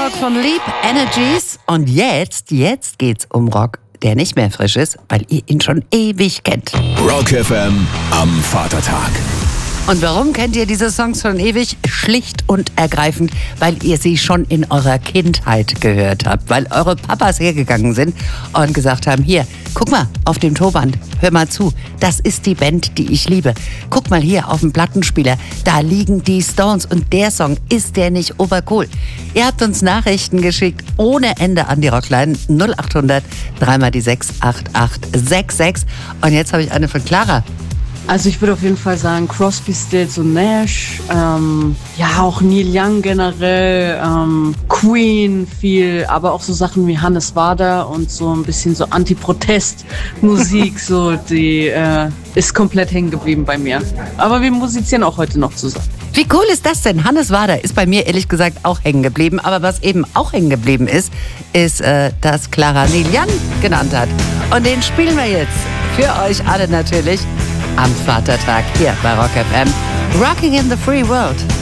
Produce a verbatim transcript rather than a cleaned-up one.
Rock von Leap Energies. Und jetzt, jetzt geht's um Rock, der nicht mehr frisch ist, weil ihr ihn schon ewig kennt. Rock F M am Vatertag. Und warum kennt ihr diese Songs schon ewig? Schlicht und ergreifend, weil ihr sie schon in eurer Kindheit gehört habt. Weil eure Papas hergegangen sind und gesagt haben, hier, guck mal auf dem Tonband, hör mal zu, das ist die Band, die ich liebe. Guck mal hier auf dem Plattenspieler, da liegen die Stones und der Song, ist der nicht obercool? Ihr habt uns Nachrichten geschickt ohne Ende an die Rockline null acht hundert drei mal die sechs acht acht sechs sechs. Und jetzt habe ich eine von Clara. Also ich würde auf jeden Fall sagen Crosby, Stills und Nash, ähm, ja auch Neil Young generell, ähm, Queen viel, aber auch so Sachen wie Hannes Wader und so ein bisschen so Anti-Protest-Musik, so die äh, ist komplett hängen geblieben bei mir. Aber wir musizieren auch heute noch zusammen. Wie cool ist das denn? Hannes Wader ist bei mir ehrlich gesagt auch hängen geblieben. Aber was eben auch hängen geblieben ist, ist, äh, dass Clara Neil Young genannt hat. Und den spielen wir jetzt für euch alle natürlich am Vatertag hier bei Rock F M. Rocking in the Free World.